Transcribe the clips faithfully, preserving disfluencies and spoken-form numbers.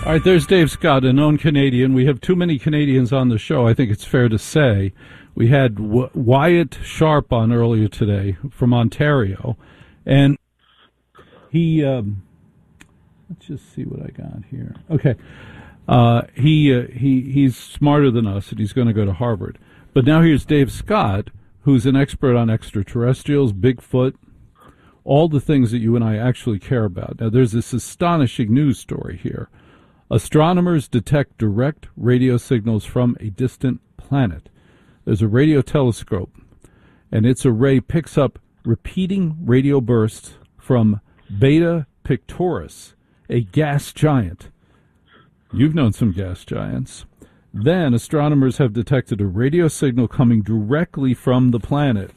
All right, there's Dave Scott, a known Canadian. We have too many Canadians on the show, I think it's fair to say. We had w- Wyatt Sharp on earlier today from Ontario, and he, um, let's just see what I got here. Okay, uh, he uh, he he's smarter than us, and he's going to go to Harvard. But now here's Dave Scott, who's an expert on extraterrestrials, Bigfoot, all the things that you and I actually care about. Now, there's this astonishing news story here. Astronomers detect direct radio signals from a distant planet. There's a radio telescope, and its array picks up repeating radio bursts from Beta Pictoris, a gas giant. You've known some gas giants. Then astronomers have detected a radio signal coming directly from the planet.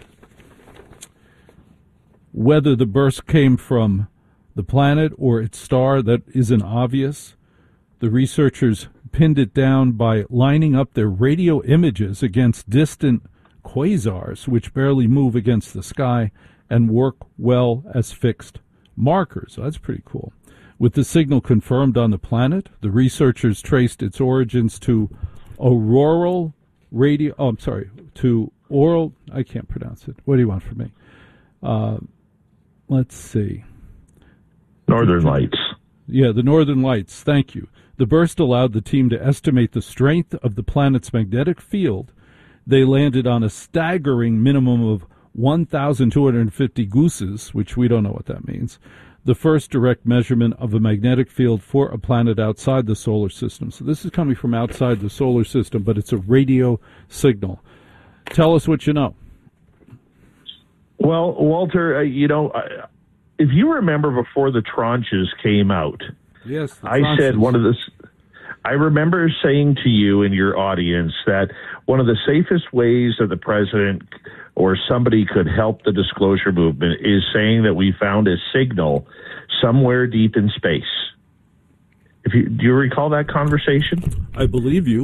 Whether the burst came from the planet or its star, that isn't obvious. The researchers pinned it down by lining up their radio images against distant quasars, which barely move against the sky and work well as fixed markers. That's pretty cool. With the signal confirmed on the planet, the researchers traced its origins to auroral radio. Oh, I'm sorry, to oral. I can't pronounce it. What do you want from me? Uh, let's see. Northern Lights. Yeah, the Northern Lights. Thank you. The burst allowed the team to estimate the strength of the planet's magnetic field. They landed on a staggering minimum of one thousand two hundred fifty gooses, which we don't know what that means, the first direct measurement of a magnetic field for a planet outside the solar system. So this is coming from outside the solar system, but it's a radio signal. Tell us what you know. Well, Walter, uh, you know, uh, if you remember before the tranches came out, yes, I said one of the. I remember saying to you and your audience that one of the safest ways that the president or somebody could help the disclosure movement is saying that we found a signal somewhere deep in space. If you do you recall that conversation? I believe you.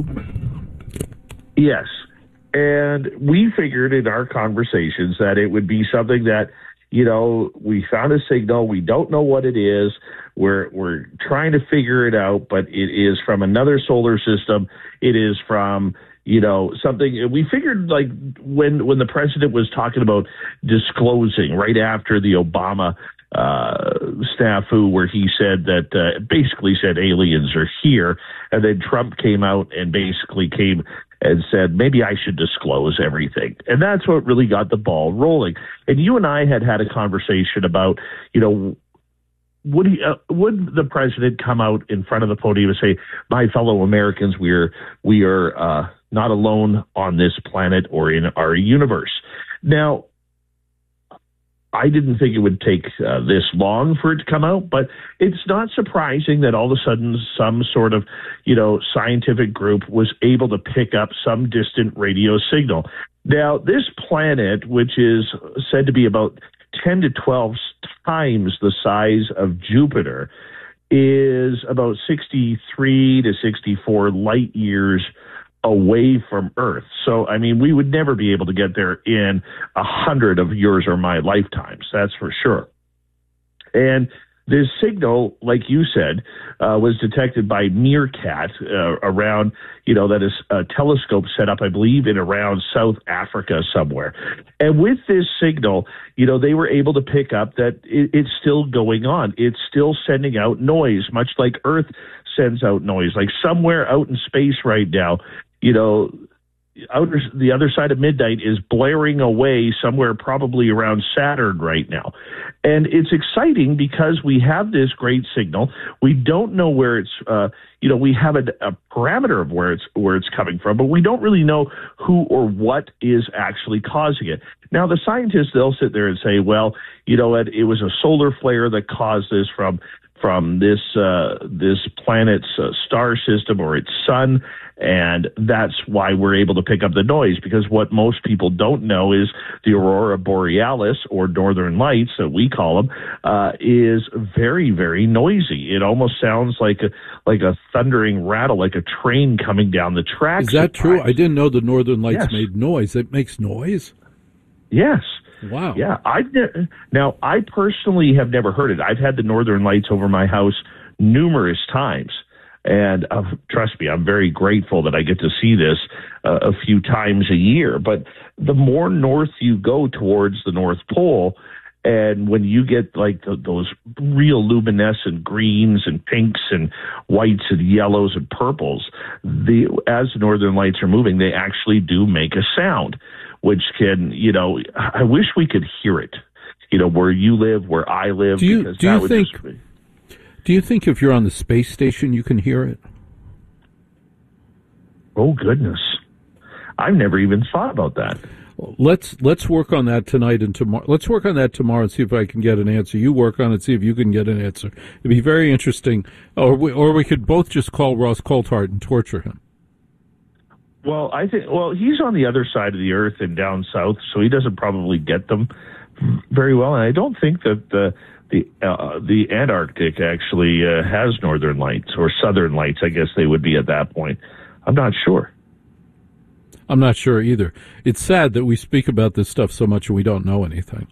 Yes. And we figured in our conversations that it would be something that, you know, we found a signal, we don't know what it is, we're we're trying to figure it out, but it is from another solar system, it is from, you know, something. We figured, like, when when the president was talking about disclosing right after the Obama uh, snafu, where he said that, uh, basically said aliens are here, and then Trump came out and basically came and said, maybe I should disclose everything. And that's what really got the ball rolling. And you and I had had a conversation about, you know, would he, uh, would the president come out in front of the podium and say, my fellow Americans, we are, we are uh, not alone on this planet or in our universe. Now, I didn't think it would take uh, this long for it to come out, but it's not surprising that all of a sudden some sort of, you know, scientific group was able to pick up some distant radio signal. Now, this planet, which is said to be about ten to twelve times the size of Jupiter, is about sixty-three to sixty-four light years away from Earth. So, I mean, we would never be able to get there in a hundred of yours or my lifetimes. That's for sure. And this signal, like you said, uh, was detected by Meerkat uh, around, you know, that is a telescope set up, I believe, in around South Africa somewhere. And with this signal, you know, they were able to pick up that it, it's still going on. It's still sending out noise, much like Earth sends out noise. Like somewhere out in space right now, you know, outer, the other side of midnight is blaring away somewhere probably around Saturn right now. And it's exciting because we have this great signal. We don't know where it's, uh, you know, we have a, a parameter of where it's where it's coming from, but we don't really know who or what is actually causing it. Now, the scientists, they'll sit there and say, well, you know what, it was a solar flare that caused this from from this uh, this planet's uh, star system or its sun, and that's why we're able to pick up the noise, because what most people don't know is the aurora borealis, or northern lights that we call them, uh, is very, very noisy. It almost sounds like a, like a thundering rattle, like a train coming down the tracks. Is that true? I didn't know the northern lights Yes. made noise. It makes noise? Yes. Wow. Yeah. I've ne- now, I personally have never heard it. I've had the northern lights over my house numerous times. And uh, trust me, I'm very grateful that I get to see this uh, a few times a year. But the more north you go towards the North Pole, and when you get like the, those real luminescent greens and pinks and whites and yellows and purples, the as the northern lights are moving, they actually do make a sound, which can, you know, I wish we could hear it, you know, where you live, where I live. Do you, because do that you would think, just be... do you think if you're on the space station, you can hear it? Oh, goodness. I've never even thought about that. Let's let's work on that tonight and tomorrow. Let's work on that tomorrow and see if I can get an answer. You work on it, see if you can get an answer. It'd be very interesting. Or we, or we could both just call Ross Coulthart and torture him. Well, I think. Well, he's on the other side of the earth and down south, so he doesn't probably get them very well. And I don't think that the the uh, the Antarctic actually uh, has northern lights or southern lights. I guess they would be at that point. I'm not sure. I'm not sure either. It's sad that we speak about this stuff so much and we don't know anything.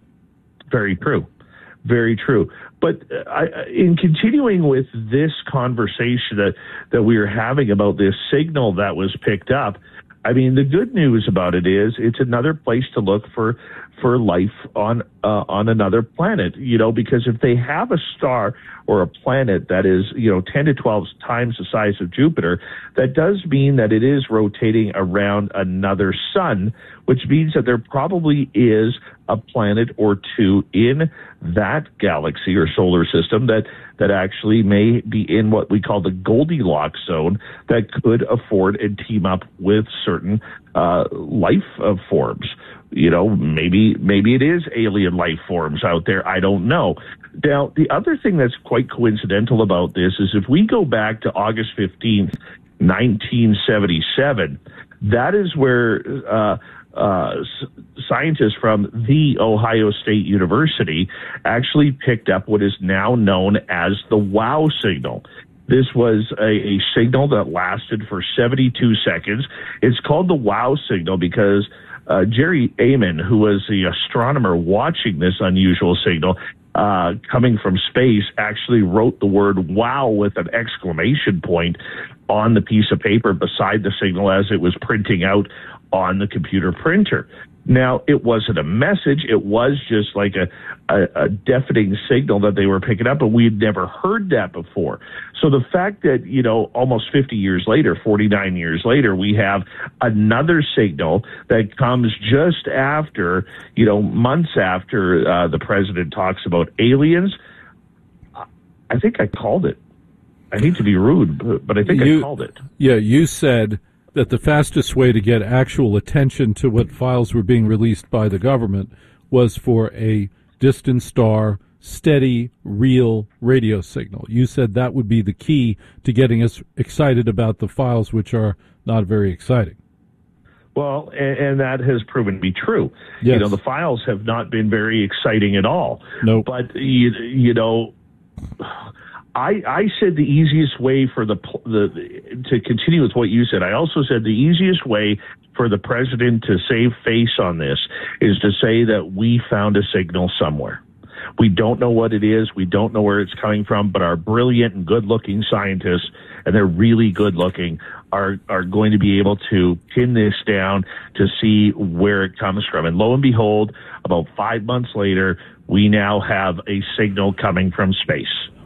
Very true. Very true. But uh, I, in continuing with this conversation that, that we are having about this signal that was picked up, I mean, the good news about it is it's another place to look for for life on uh, on another planet, you know, because if they have a star or a planet that is, you know, ten to twelve times the size of Jupiter, that does mean that it is rotating around another sun, which means that there probably is a planet or two in that galaxy or solar system that, that actually may be in what we call the Goldilocks zone that could afford and team up with certain uh, life uh, forms. You know, maybe maybe it is alien life forms out there. I don't know. Now, the other thing that's quite coincidental about this is if we go back to August fifteenth, nineteen seventy-seven, that is where uh, uh, scientists from the Ohio State University actually picked up what is now known as the WOW signal. This was a, a signal that lasted for seventy-two seconds. It's called the WOW signal because uh, Jerry Amon, who was the astronomer watching this unusual signal uh, coming from space, actually wrote the word wow with an exclamation point on the piece of paper beside the signal as it was printing out on the computer printer. Now, it wasn't a message. It was just like a, a, a deafening signal that they were picking up, but we had never heard that before. So the fact that, you know, almost fifty years later, forty-nine years later, we have another signal that comes just after, you know, months after uh, the president talks about aliens, I think I called it. I hate to be rude, but, but I think you, I called it. Yeah, you said that the fastest way to get actual attention to what files were being released by the government was for a distant star, steady, real radio signal. You said that would be the key to getting us excited about the files, which are not very exciting. Well, and, and that has proven to be true. Yes. You know, the files have not been very exciting at all. Nope. But, you, you know... I, I said the easiest way for the, the to continue with what you said. I also said the easiest way for the president to save face on this is to say that we found a signal somewhere. We don't know what it is. We don't know where it's coming from, but our brilliant and good-looking scientists, and they're really good-looking, are, are going to be able to pin this down to see where it comes from. And lo and behold, about five months later, we now have a signal coming from space.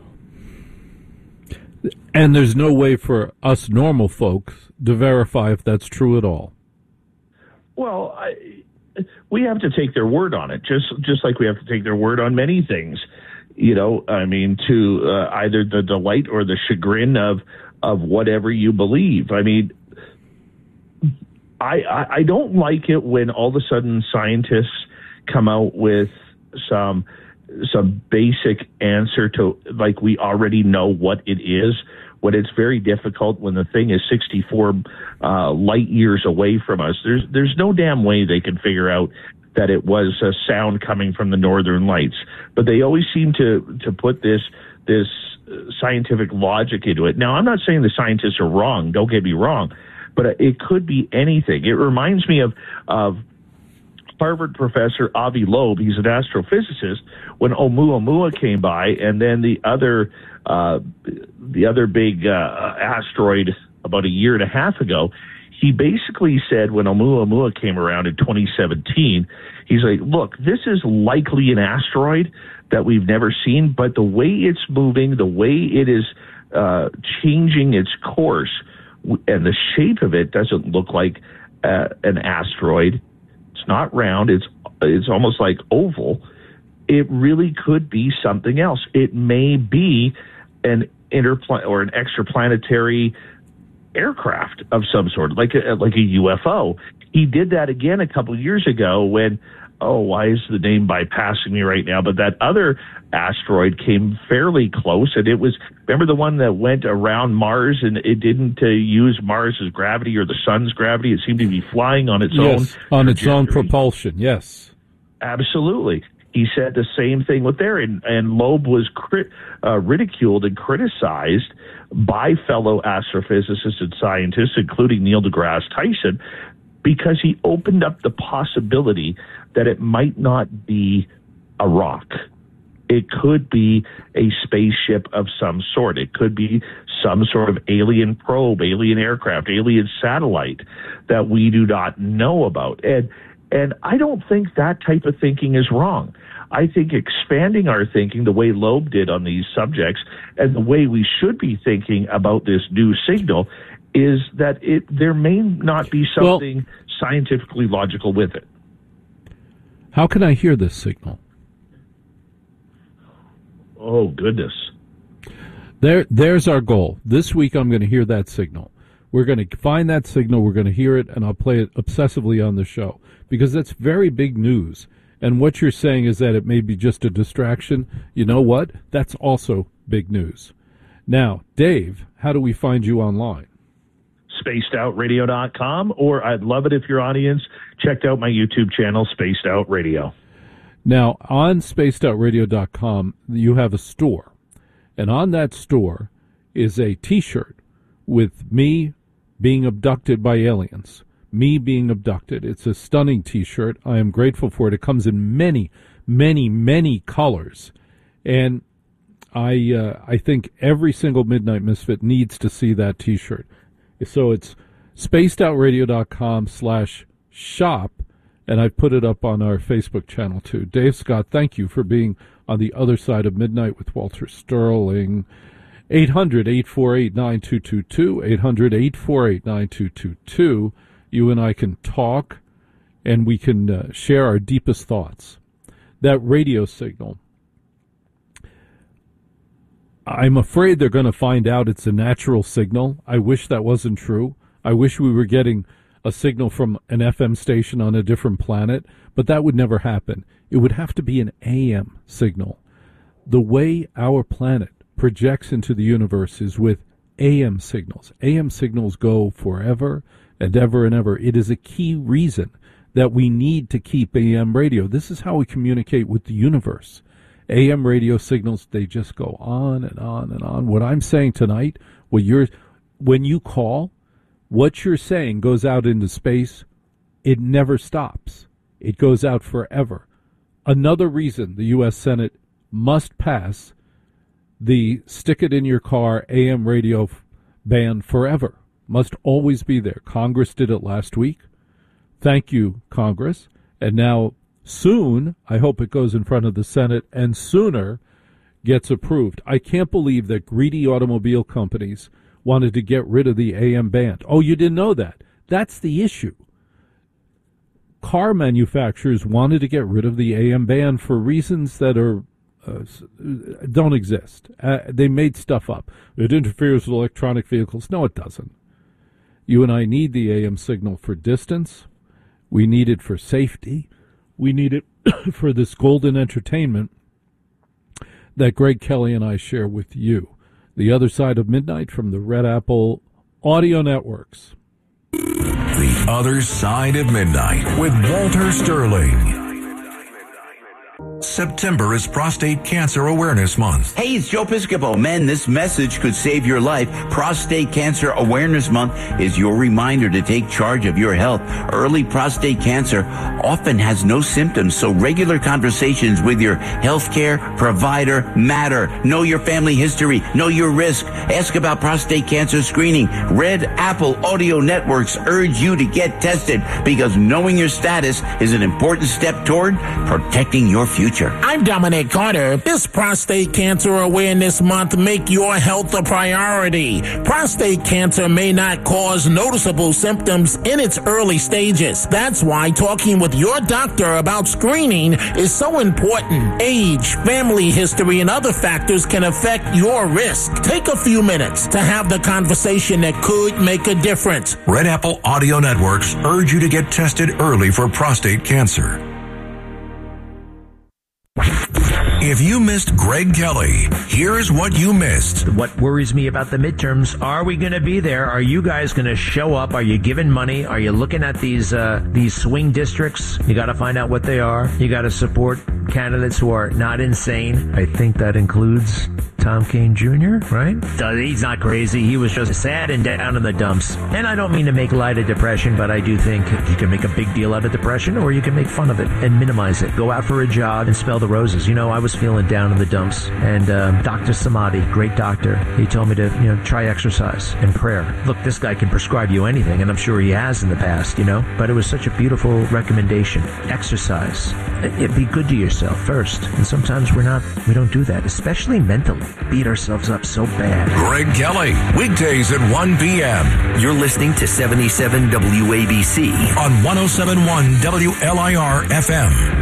And there's no way for us normal folks to verify if that's true at all. Well, I, we have to take their word on it, just just like we have to take their word on many things. You know, I mean, to uh, either the delight or the chagrin of of whatever you believe. I mean, I, I, I don't like it when all of a sudden scientists come out with some some basic answer to, like, we already know what it is, when it's very difficult, when the thing is sixty-four uh, light years away from us. There's there's no damn way they can figure out that it was a sound coming from the northern lights. But they always seem to, to put this this scientific logic into it. Now, I'm not saying the scientists are wrong, don't get me wrong, but it could be anything. It reminds me of of Harvard professor Avi Loeb, he's an astrophysicist, when Oumuamua came by, and then the other uh, the other big uh, asteroid about a year and a half ago, he basically said when Oumuamua came around in twenty seventeen, he's like, look, this is likely an asteroid that we've never seen, but the way it's moving, the way it is uh, changing its course, and the shape of it doesn't look like uh, an asteroid. It's not round. It's it's almost like oval. It really could be something else. It may be an interplan or an extraplanetary aircraft of some sort, like a, like a U F O. He did that again a couple of years ago when, oh, why is the name bypassing me right now? But that other asteroid came fairly close, and it was, remember the one that went around Mars and it didn't uh, use Mars's gravity or the sun's gravity? It seemed to be flying on its yes, own. on its own propulsion, yes. Absolutely. He said the same thing with there, and, and Loeb was crit, uh, ridiculed and criticized by fellow astrophysicists and scientists, including Neil deGrasse Tyson, because he opened up the possibility that it might not be a rock. It could be a spaceship of some sort. It could be some sort of alien probe, alien aircraft, alien satellite that we do not know about. And and I don't think that type of thinking is wrong. I think expanding our thinking the way Loeb did on these subjects and the way we should be thinking about this new signal is that it there may not be something well, scientifically logical with it. How can I hear this signal? Oh, goodness. There, there's our goal. This week I'm going to hear that signal. We're going to find that signal, we're going to hear it, and I'll play it obsessively on the show because that's very big news. And what you're saying is that it may be just a distraction. You know what? That's also big news. Now, Dave, how do we find you online? spaced out radio dot com, or I'd love it if your audience checked out my YouTube channel, Spaced Out Radio. Now, on spaced out radio dot com, you have a store, and on that store is a T-shirt with me being abducted by aliens, me being abducted. It's a stunning T-shirt. I am grateful for it. It comes in many, many, many colors, and I uh, I think every single Midnight Misfit needs to see that T-shirt. So it's spaced out radio dot com slash shop, and I've put it up on our Facebook channel too. Dave Scott, thank you for being on the other side of midnight with Walter Sterling. eight hundred, eight four eight, nine two two two, eight hundred, eight four eight, nine two two two. You and I can talk, and we can uh, share our deepest thoughts. That radio signal, I'm afraid they're going to find out it's a natural signal. I wish that wasn't true. I wish we were getting a signal from an F M station on a different planet, but that would never happen. It would have to be an A M signal. The way our planet projects into the universe is with A M signals. A M signals go forever and ever and ever. It is a key reason that we need to keep A M radio. This is how we communicate with the universe. A M radio signals, they just go on and on and on. What I'm saying tonight, what you're, when you call, what you're saying goes out into space. It never stops. It goes out forever. Another reason the U S Senate must pass the stick it in your car A M radio ban forever. Must always be there. Congress did it last week. Thank you, Congress. And now soon, I hope it goes in front of the Senate and sooner gets approved. I can't believe that greedy automobile companies wanted to get rid of the A M ban. Oh, you didn't know that? That's the issue. Car manufacturers wanted to get rid of the A M ban for reasons that are uh, don't exist. Uh, they made stuff up. It interferes with electronic vehicles. No, it doesn't. You and I need the A M signal for distance. We need it for safety. We need it for this golden entertainment that Greg Kelly and I share with you. The Other Side of Midnight from the Red Apple Audio Networks. The Other Side of Midnight with Walter Sterling. September is Prostate Cancer Awareness Month. Hey, it's Joe Piscopo. Men, this message could save your life. Prostate Cancer Awareness Month is your reminder to take charge of your health. Early prostate cancer often has no symptoms, so regular conversations with your healthcare provider matter. Know your family history. Know your risk. Ask about prostate cancer screening. Red Apple Audio Networks urge you to get tested because knowing your status is an important step toward protecting your future. I'm Dominic Carter. This Prostate Cancer Awareness Month, make your health a priority. Prostate cancer may not cause noticeable symptoms in its early stages. That's why talking with your doctor about screening is so important. Age, family history, and other factors can affect your risk. Take a few minutes to have the conversation that could make a difference. Red Apple Audio Networks urge you to get tested early for prostate cancer. If you missed Greg Kelly, here's what you missed. What worries me about the midterms, are we going to be there? Are you guys going to show up? Are you giving money? Are you looking at these uh, these swing districts? You got to find out what they are. You got to support candidates who are not insane. I think that includes Tom Kean Junior, right? He's not crazy. He was just sad and down in the dumps. And I don't mean to make light of depression, but I do think you can make a big deal out of depression, or you can make fun of it and minimize it. Go out for a jog and smell the roses. You know, I was feeling down in the dumps, and um, Doctor Samadi, great doctor, he told me to, you know, try exercise and prayer. Look, this guy can prescribe you anything, and I'm sure he has in the past, you know, but it was such a beautiful recommendation. Exercise. It, be good to yourself first, and sometimes we're not, we don't do that, especially mentally. Beat ourselves up so bad. Greg Kelly, weekdays at one p.m. You're listening to seventy-seven W A B C on one oh seven point one W L I R F M.